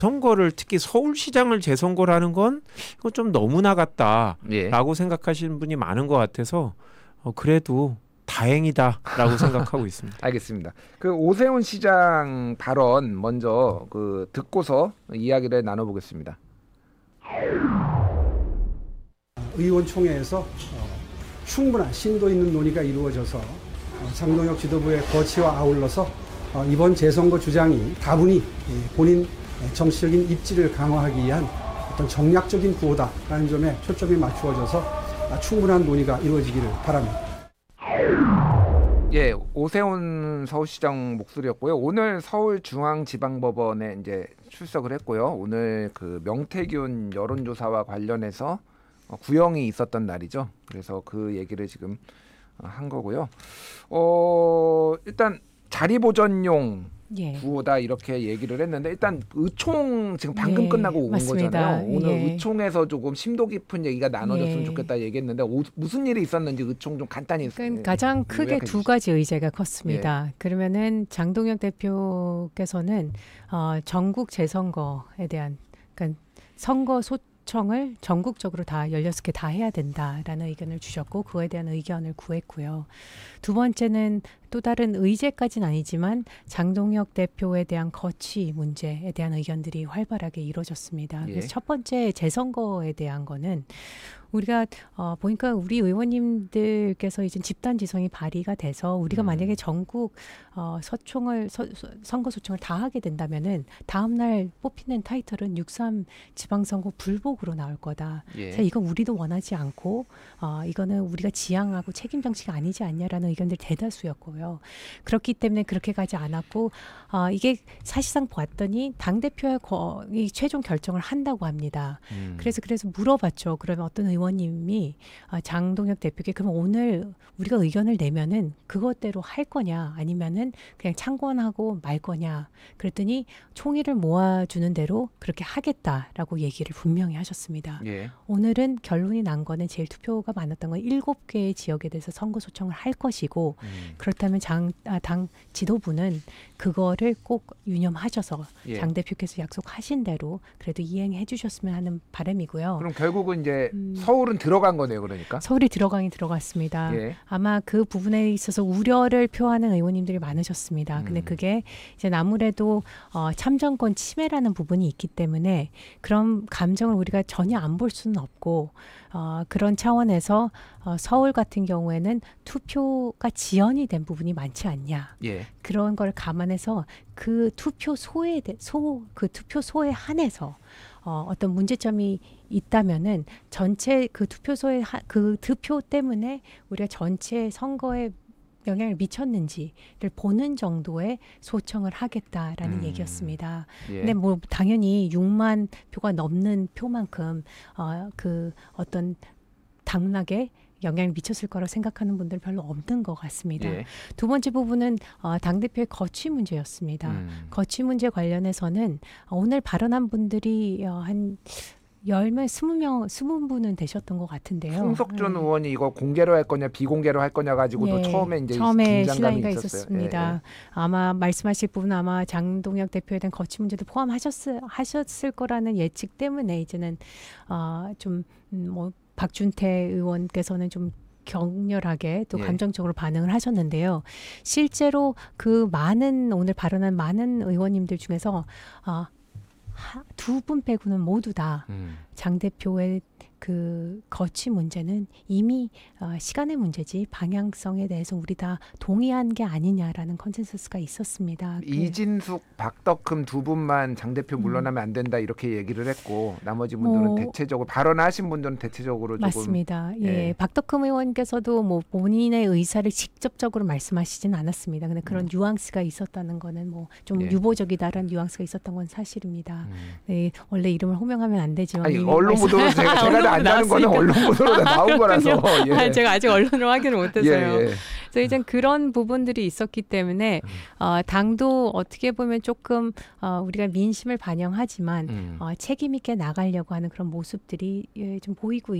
선거를 특히 서울시장을 재선거라는 건 이거 좀 너무 나갔다라고 생각하시는 분이 많은 것 같아서 그래도 다행이다라고 생각하고 있습니다. 알겠습니다. 그 오세훈 시장 발언 먼저 듣고서 이야기를 나눠보겠습니다. 의원총회에서 충분한 심도 있는 논의가 이루어져서 장동혁 지도부의 거취와 아울러서 이번 재선거 주장이 다분히 본인 정치적인 입지를 강화하기 위한 어떤 정략적인 구호다라는 점에 초점이 맞추어져서 충분한 논의가 이루어지기를 바랍니다. 예, 오세훈 서울시장 목소리였고요. 오늘 서울중앙지방법원에 이제 출석을 했고요. 오늘 그 명태균 여론조사와 관련해서 구형이 있었던 날이죠. 그래서 그 얘기를 지금 한 거고요. 일단 자리 보전용 구호다 이렇게 얘기를 했는데 일단 의총 지금 방금 끝나고 온 거잖아요. 오늘 의총에서 조금 심도 깊은 얘기가 나눠졌으면 좋겠다 얘기했는데 무슨 일이 있었는지 의총 좀 간단히 가장 크게 두 가지 의제가 컸습니다. 그러면은 장동혁 대표께서는 전국 재선거에 대한 그러니까 선거 소청을 전국적으로 다 16개 다 해야 된다라는 의견을 주셨고 그거에 대한 의견을 구했고요. 두 번째는 또 다른 의제까지는 아니지만 장동혁 대표에 대한 거취 문제에 대한 의견들이 활발하게 이루어졌습니다. 그래서 첫 번째 재선거에 대한 거는 우리가 보니까 우리 의원님들께서 이제 집단 지성이 발휘가 돼서 우리가 만약에 전국 선거 소청을 다 하게 된다면은 다음 날 뽑히는 타이틀은 6.3 지방선거 불복으로 나올 거다. 그래서 이건 우리도 원하지 않고 이거는 우리가 지향하고 책임 정치가 아니지 않냐라는 의견들 대다수였고요. 그렇기 때문에 그렇게 가지 않았고 이게 사실상 봤더니 당대표의 최종 결정을 한다고 합니다. 그래서 물어봤죠. 그러면 어떤 의원님이 장동혁 대표께 그럼 오늘 우리가 의견을 내면은 그것대로 할 거냐 아니면은 그냥 창건하고 말 거냐 그랬더니 총의를 모아주는 대로 그렇게 하겠다라고 얘기를 분명히 하셨습니다. 오늘은 결론이 난 거는 제일 투표가 많았던 건 7개의 지역에 대해서 선거 소청을 할 것이고 그렇다면 당 지도부는 그거를 꼭 유념하셔서 장 대표께서 약속하신 대로 그래도 이행해 주셨으면 하는 바람이고요. 그럼 결국은 이제 서울은 들어간 거네요, 그러니까? 서울이 들어갔습니다. 아마 그 부분에 있어서 우려를 표하는 의원님들이 많으셨습니다. 근데 그게 이제 아무래도 참정권 침해라는 부분이 있기 때문에 그런 감정을 우리가 전혀 안 볼 수는 없고 그런 차원에서 서울 같은 경우에는 투표가 지연이 된 부분이 많지 않냐. 그런 걸 감안해서 그 투표소에 한해서 어떤 문제점이 있다면은 전체 그 투표소의 그 투표 때문에 우리가 전체 선거에 영향을 미쳤는지를 보는 정도의 소청을 하겠다라는 얘기였습니다. 근데 뭐 당연히 6만 표가 넘는 표만큼 그 어떤 당락에 영향을 미쳤을 거라고 생각하는 분들 별로 없는 것 같습니다. 두 번째 부분은 당대표의 거취 문제였습니다. 거취 문제 관련해서는 오늘 발언한 분들이 한 10명, 20분은 되셨던 것 같은데요. 홍석준 의원이 이거 공개로 할 거냐 비공개로 할 거냐 가지고도 처음에 긴장감이 있었습니다. 아마 말씀하실 부분은 아마 장동혁 대표에 대한 거취 문제도 포함하셨을 거라는 예측 때문에 이제는 뭐 박준태 의원께서는 좀 격렬하게 또 감정적으로 반응을 하셨는데요. 실제로 그 오늘 발언한 많은 의원님들 중에서 두 분 빼고는 모두 다 장 대표의 그 거취 문제는 이미 시간의 문제지 방향성에 대해서 우리 다 동의한 게 아니냐라는 컨센서스가 있었습니다. 이진숙, 박덕흠 두 분만 장 대표 물러나면 안 된다 이렇게 얘기를 했고 나머지 분들은 대체적으로 발언하신 분들은 대체적으로 조금 맞습니다. 박덕흠 의원께서도 뭐 본인의 의사를 직접적으로 말씀하시진 않았습니다. 근데 그런 뉘앙스가 있었다는 거는 뭐 좀 유보적이다라는 뉘앙스가 있었던 건 사실입니다. 원래 이름을 호명하면 안 되지만 언론 보도로 제가 안다는 거는 언론 보도로 다 나온 거라서 제가 아직 언론을 확인을 못해서요. 그래서 이제 그런 부분들이 있었기 때문에 당도 어떻게 보면 조금 우리가 민심을 반영하지만 책임 있게 나가려고 하는 그런 모습들이 좀 보이고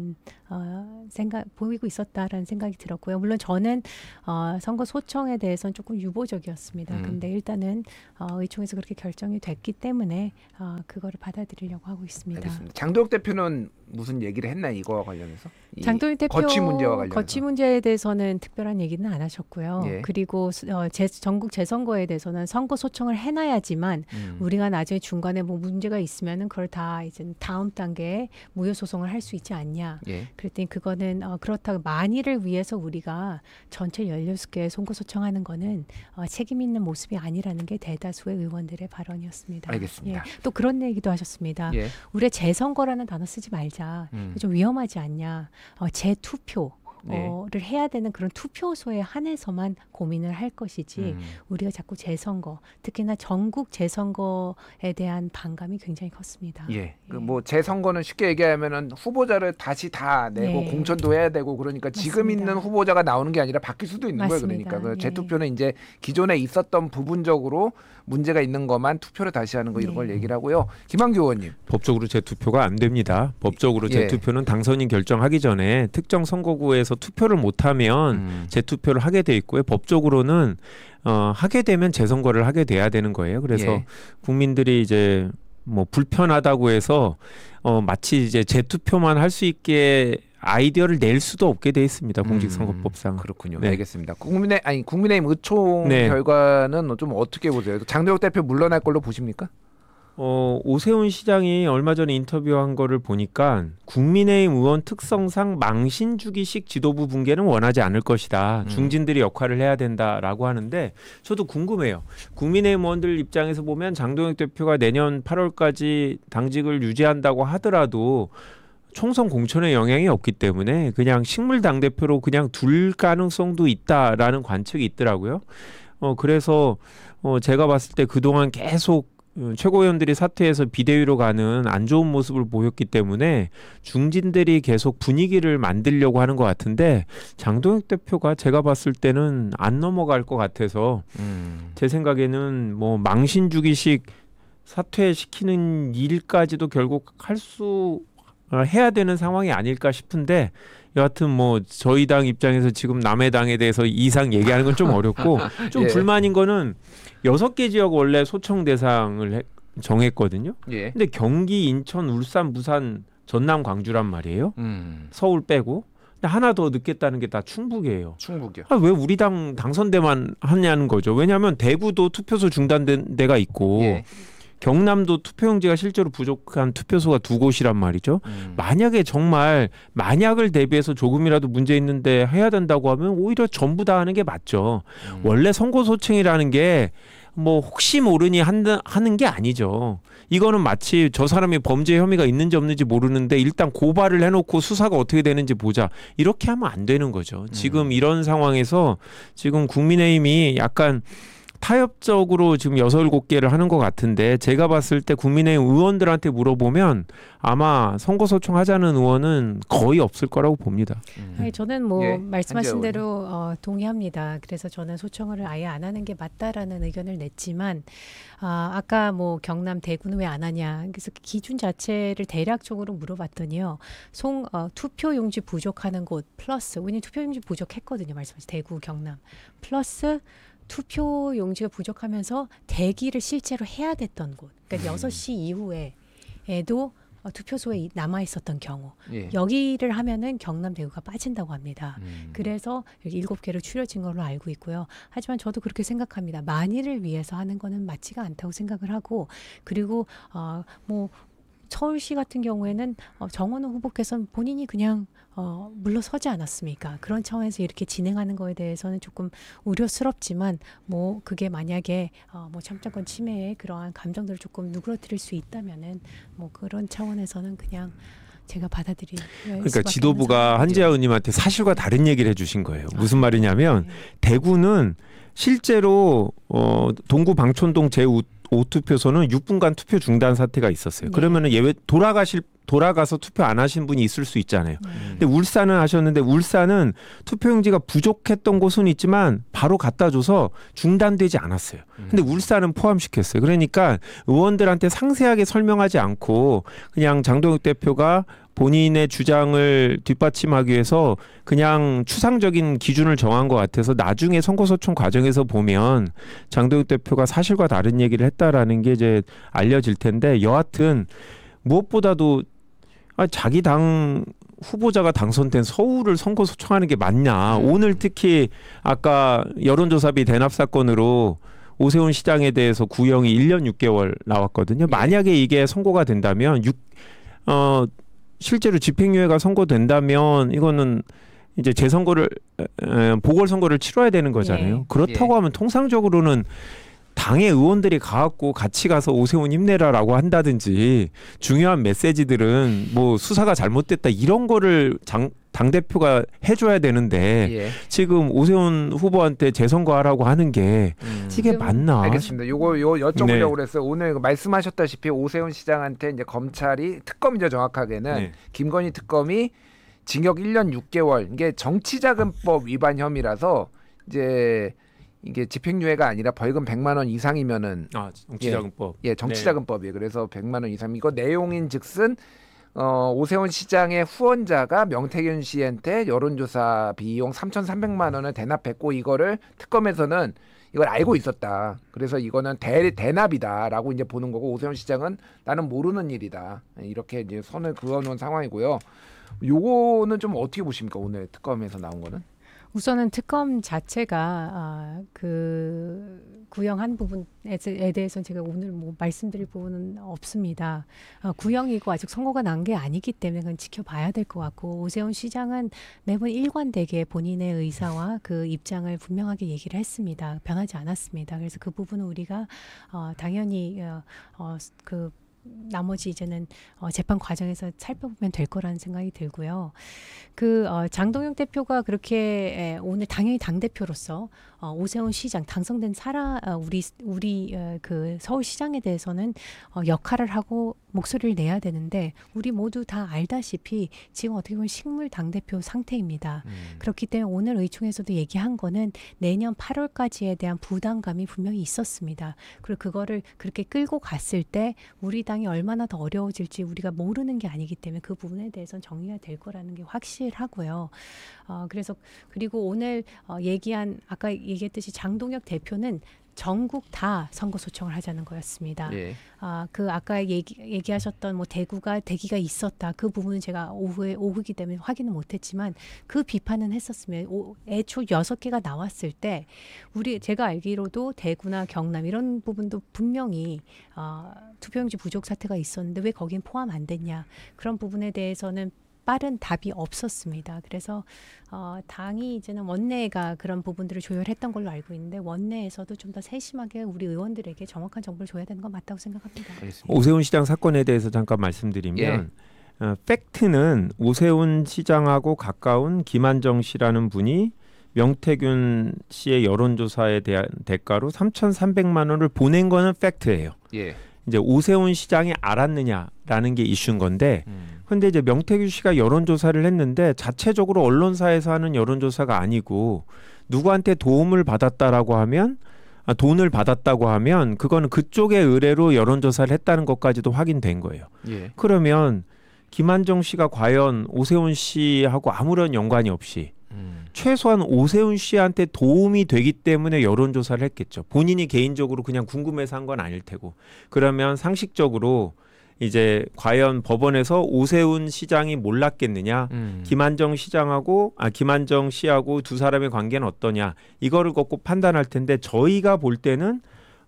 있었다라는 생각이 들었고요. 물론 저는 선거 소청에 대해서는 조금 유보적이었습니다. 근데 일단은 의총에서 그렇게 결정이 됐기 때문에 그거를 받아들이려고 하고 있습니다. 알겠습니다. 장도혁 대표는 무슨 얘기를 했나요? 이거와 관련해서? 장도혁 대표 거취 문제와 관련해서. 거취 문제에 대해서는 특별한 얘기는 안 하셨고요. 예. 그리고 전국 재선거에 대해서는 선거 소청을 해놔야지만 우리가 나중에 중간에 뭐 문제가 있으면은 그걸 다 이제 다음 단계에 무효 소송을 할 수 있지 않냐. 예. 그랬더니 그거는 그렇다고 만일을 위해서 우리가 전체 16개 선거 소청하는 거는 책임 있는 모습이 아니라는 게 대다수의 의원들의 발언이었습니다. 알겠습니다. 예. 또 그런 얘기도 하셨습니다. 예. 우리가 재선거라는 단어 쓰지 말자. 좀 위험하지 않냐. 재투표. 를 해야 되는 그런 투표소에 한해서만 고민을 할 것이지 우리가 자꾸 재선거, 특히나 전국 재선거에 대한 반감이 굉장히 컸습니다. 예. 뭐 재선거는 쉽게 얘기하면은 후보자를 다시 다 내고 공천도 해야 되고 그러니까 지금 맞습니다. 있는 후보자가 나오는 게 아니라 바뀔 수도 있는 거예요. 맞습니다. 그러니까 재투표는 이제 기존에 있었던 부분적으로 문제가 있는 것만 투표를 다시 하는 거 이런 걸 얘기를 하고요. 김한규 의원님. 법적으로 재투표가 안 됩니다. 법적으로 재투표는 당선인 결정하기 전에 특정 선거구에서 투표를 못하면 재투표를 하게 돼 있고요. 법적으로는 하게 되면 재선거를 하게 돼야 되는 거예요. 그래서 국민들이 이제 뭐 불편하다고 해서 마치 이제 재투표만 할 수 있게 아이디어를 낼 수도 없게 돼 있습니다. 공직선거법상. 그렇군요. 네. 알겠습니다. 국민의힘 의총 결과는 좀 어떻게 보세요? 장도혁 대표 물러날 걸로 보십니까? 오세훈 시장이 얼마 전에 인터뷰한 거를 보니까 국민의힘 의원 특성상 망신주기식 지도부 붕괴는 원하지 않을 것이다. 중진들이 역할을 해야 된다라고 하는데 저도 궁금해요. 국민의힘 의원들 입장에서 보면 장도혁 대표가 내년 8월까지 당직을 유지한다고 하더라도 총선 공천에 영향이 없기 때문에 그냥 식물 당대표로 그냥 둘 가능성도 있다라는 관측이 있더라고요. 그래서 제가 봤을 때 그동안 계속 최고위원들이 사퇴해서 비대위로 가는 안 좋은 모습을 보였기 때문에 중진들이 계속 분위기를 만들려고 하는 것 같은데 장도혁 대표가 제가 봤을 때는 안 넘어갈 것 같아서 제 생각에는 뭐 망신주기식 사퇴시키는 일까지도 결국 해야 되는 상황이 아닐까 싶은데 여하튼 뭐 저희 당 입장에서 지금 남의 당에 대해서 이상 얘기하는 건 좀 어렵고 좀 불만인 거는 6개 지역 원래 소청 대상을 정했거든요. 근데 경기, 인천, 울산, 부산, 전남, 광주란 말이에요. 서울 빼고. 근데 하나 더 넣겠다는 게 다 충북이에요. 충북이요. 왜 우리 당 당선돼만 하냐는 거죠. 왜냐하면 대구도 투표소 중단된 데가 있고 경남도 투표용지가 실제로 부족한 투표소가 2곳이란 말이죠. 만약에 정말 만약을 대비해서 조금이라도 문제 있는데 해야 된다고 하면 오히려 전부 다 하는 게 맞죠. 원래 선거소청이라는 게 뭐 혹시 모르니 하는 게 아니죠. 이거는 마치 저 사람이 범죄 혐의가 있는지 없는지 모르는데 일단 고발을 해놓고 수사가 어떻게 되는지 보자. 이렇게 하면 안 되는 거죠. 지금 이런 상황에서 지금 국민의힘이 약간 타협적으로 지금 6, 7개를 하는 것 같은데 제가 봤을 때 국민의힘 의원들한테 물어보면 아마 선거소청 하자는 의원은 거의 없을 거라고 봅니다. 아니, 저는 뭐 말씀하신 대로 동의합니다. 그래서 저는 소청을 아예 안 하는 게 맞다라는 의견을 냈지만 아까 뭐 경남, 대구는 왜 안 하냐. 그래서 기준 자체를 대략적으로 물어봤더니요. 투표용지 부족하는 곳 플러스 왜냐면 투표용지 부족했거든요. 말씀하신 대구, 경남 플러스 투표 용지가 부족하면서 대기를 실제로 해야 됐던 곳. 그러니까 6시 이후에도 투표소에 남아 있었던 경우. 여기를 하면은 경남, 대구가 빠진다고 합니다. 그래서 여기 7개로 추려진 걸로 알고 있고요. 하지만 저도 그렇게 생각합니다. 만일을 위해서 하는 거는 맞지가 않다고 생각을 하고 그리고 뭐 서울시 같은 경우에는 정원호 후보께서는 본인이 그냥 물러서지 않았습니까? 그런 차원에서 이렇게 진행하는 거에 대해서는 조금 우려스럽지만 뭐 그게 만약에 뭐 참정권 침해의 그러한 감정들을 조금 누그러뜨릴 수 있다면은 뭐 그런 차원에서는 그냥 제가 그러니까 지도부가 한지아 의원님한테 사실과 다른 얘기를 해주신 거예요. 무슨 말이냐면 대구는 실제로 동구 방촌동 오투표소는 6분간 투표 중단 사태가 있었어요. 네. 그러면은 예외 돌아가서 투표 안 하신 분이 있을 수 있잖아요. 근데 울산은 하셨는데 울산은 투표용지가 부족했던 곳은 있지만 바로 갖다 줘서 중단되지 않았어요. 근데 울산은 포함시켰어요. 그러니까 의원들한테 상세하게 설명하지 않고 그냥 장동혁 대표가 본인의 주장을 뒷받침하기 위해서 그냥 추상적인 기준을 정한 것 같아서 나중에 선거소청 과정에서 보면 장동혁 대표가 사실과 다른 얘기를 했다라는 게 이제 알려질 텐데 여하튼 무엇보다도 자기 당 후보자가 당선된 서울을 선거소청하는 게 맞냐. 오늘 특히 아까 여론조사비 대납 사건으로 오세훈 시장에 대해서 구형이 1년 6개월 나왔거든요. 만약에 이게 선고가 된다면 실제로 집행유예가 선고된다면 이거는 이제 재선거를 보궐선거를 치러야 되는 거잖아요. 예. 그렇다고 하면 통상적으로는 당의 의원들이 가갖고 같이 가서 오세훈 힘내라라고 한다든지 중요한 메시지들은 뭐 수사가 잘못됐다 이런 거를 당대표가 해줘야 되는데 예. 지금 오세훈 후보한테 재선거하라고 하는 게 이게 맞나? 알겠습니다. 요거 여쭤보려고 네. 그랬어요. 오늘 말씀하셨다시피 오세훈 시장한테 이제 검찰이 특검이죠, 정확하게는 네. 김건희 특검이 징역 1년 6개월. 이게 정치자금법 위반 혐의라서 이제 이게 집행유예가 아니라 벌금 100만 원 이상이면은 정치자금법. 예, 정치자금법이에요. 그래서 100만 원 이상. 이거 내용인즉슨 오세훈 시장의 후원자가 명태균 씨한테 여론조사 비용 3,300만 원을 대납했고 이거를 특검에서는 이걸 알고 있었다. 그래서 이거는 대납이다라고 이제 보는 거고 오세훈 시장은 나는 모르는 일이다. 이렇게 이제 선을 그어놓은 상황이고요. 요거는 좀 어떻게 보십니까? 오늘 특검에서 나온 거는? 우선은 특검 자체가 그 구형한 부분에 대해서는 제가 오늘 뭐 말씀드릴 부분은 없습니다. 구형이고 아직 선고가 난 게 아니기 때문에 그건 지켜봐야 될 것 같고 오세훈 시장은 매번 일관되게 본인의 의사와 그 입장을 분명하게 얘기를 했습니다. 변하지 않았습니다. 그래서 그 부분은 우리가 당연히 그 나머지 이제는 재판 과정에서 살펴보면 될 거라는 생각이 들고요. 그 장동혁 대표가 그렇게 오늘 당연히 당 대표로서 오세훈 시장 당선된 우리 그 서울시장에 대해서는 역할을 하고 목소리를 내야 되는데 우리 모두 다 알다시피 지금 어떻게 보면 식물 당 대표 상태입니다. 그렇기 때문에 오늘 의총에서도 얘기한 거는 내년 8월까지에 대한 부담감이 분명히 있었습니다. 그리고 그거를 그렇게 끌고 갔을 때 우리 당이 얼마나 더 어려워질지 우리가 모르는 게 아니기 때문에 그 부분에 대해서는 정리가 될 거라는 게 확실하고요. 그래서 그리고 오늘 얘기한 아까 얘기했듯이 장동혁 대표는 전국 다 선거 소청을 하자는 거였습니다. 예. 그 아까 얘기하셨던 뭐 대기가 있었다. 그 부분은 제가 오후이기 때문에 확인은 못했지만 그 비판은 했었으면 애초 6개가 나왔을 때 제가 알기로도 대구나 경남 이런 부분도 분명히 투표용지 부족 사태가 있었는데 왜 거긴 포함 안 됐냐. 그런 부분에 대해서는 빠른 답이 없었습니다. 그래서 당이 이제는 원내가 그런 부분들을 조율했던 걸로 알고 있는데 원내에서도 좀 더 세심하게 우리 의원들에게 정확한 정보를 줘야 되는 건 맞다고 생각합니다. 알겠습니다. 오세훈 시장 사건에 대해서 잠깐 말씀드리면 팩트는 오세훈 시장하고 가까운 김한정 씨라는 분이 명태균 씨의 여론조사에 대한 대가로 3,300만 원을 보낸 거는 팩트예요. 예. 이제 오세훈 시장이 알았느냐라는 게 이슈인 건데 근데 이제 명태균 씨가 여론조사를 했는데 자체적으로 언론사에서 하는 여론조사가 아니고 누구한테 도움을 받았다라고 하면 돈을 받았다고 하면 그거는 그쪽의 의뢰로 여론조사를 했다는 것까지도 확인된 거예요. 예. 그러면 김한정 씨가 과연 오세훈 씨하고 아무런 연관이 없이 최소한 오세훈 씨한테 도움이 되기 때문에 여론조사를 했겠죠. 본인이 개인적으로 그냥 궁금해서 한 건 아닐 테고. 그러면 상식적으로 이제 과연 법원에서 오세훈 시장이 몰랐겠느냐, 김한정 씨하고 두 사람의 관계는 어떠냐, 이거를 갖고 판단할 텐데 저희가 볼 때는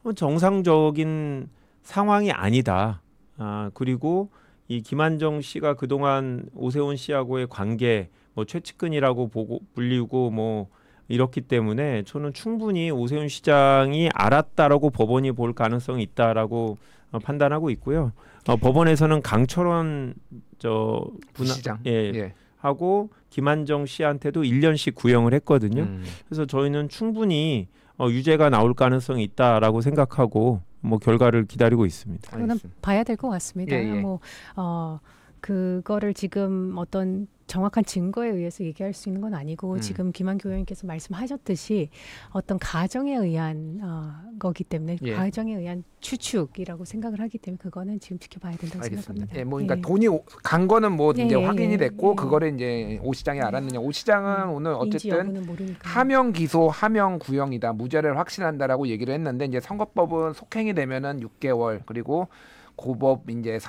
정상적인 상황이 아니다. 그리고 이 김한정 씨가 그동안 오세훈 씨하고의 관계 뭐 최측근이라고 불리고 뭐 이렇기 때문에 저는 충분히 오세훈 시장이 알았다라고 법원이 볼 가능성이 있다라고 판단하고 있고요. 법원에서는 강철원 부시장 하고 김한정 씨한테도 1년씩 구형을 했거든요. 그래서 저희는 충분히 유죄가 나올 가능성이 있다라고 생각하고 뭐 결과를 기다리고 있습니다. 그거는 알겠습니다. 봐야 될 것 같습니다. 예, 예. 뭐 그거를 지금 어떤 정확한 증거에 의해서 얘기할 수 있는 건 아니고 지금 김한규 의원님께서 말씀하셨듯이 어떤 가정에 의한 거기 때문에 예. 가정에 의한 추측이라고 생각을 하기 때문에 그거는 지금 지켜봐야 된다고 알겠습니다. 생각합니다. 예, 뭐 그러니까 예. 돈이 간 거는 뭐 네, 이제 예, 확인이 예, 됐고 예. 그거를 이제 오 시장이 알았느냐. 오 시장은 오늘 인지 어쨌든 여부는 모르니까. 하명 기소, 하명 구형이다. 무죄를 확신한다라고 얘기를 했는데 이제 선거법은 속행이 되면은 6개월 그리고 고법 이제